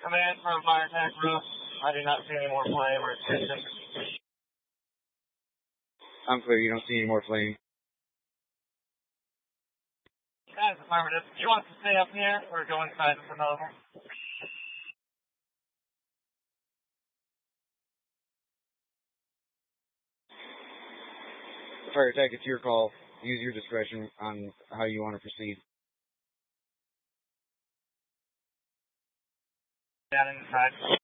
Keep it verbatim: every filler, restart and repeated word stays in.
Command from fire attack roof. I do not see any more flame or attention. I'm clear. You don't see any more flame. That is affirmative. Do you want to stay up here or go inside and come over? Fire attack, it's your call. Use your discretion on how you want to proceed. Down inside.